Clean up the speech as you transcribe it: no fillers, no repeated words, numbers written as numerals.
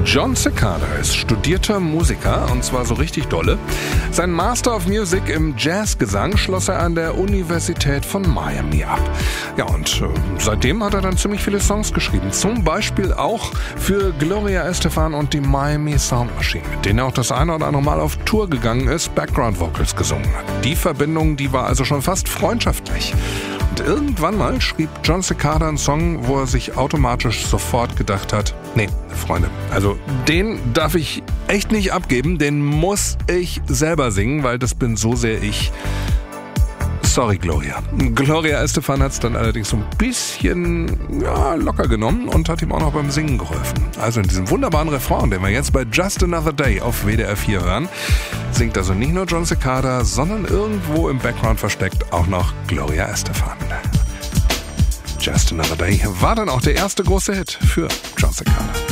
Jon Secada ist studierter Musiker, und zwar so richtig dolle. Sein Master of Music im Jazzgesang schloss er an der Universität von Miami ab. Ja, und seitdem hat er dann ziemlich viele Songs geschrieben. Zum Beispiel auch für Gloria Estefan und die Miami Sound Machine, mit denen er auch das eine oder andere Mal auf Tour gegangen ist, Background Vocals gesungen hat. Die Verbindung, die war also schon fast freundschaftlich. Und irgendwann mal schrieb Jon Secada einen Song, wo er sich automatisch sofort gedacht hat, nee, Freunde, also den darf ich echt nicht abgeben, den muss ich selber singen, weil das bin so sehr ich. Sorry, Gloria. Gloria Estefan hat es dann allerdings so ein bisschen locker genommen und hat ihm auch noch beim Singen geholfen. Also in diesem wunderbaren Refrain, den wir jetzt bei Just Another Day auf WDR 4 hören, singt also nicht nur Jon Secada, sondern irgendwo im Background versteckt auch noch Gloria Estefan. Just Another Day war dann auch der erste große Hit für Jon Secada.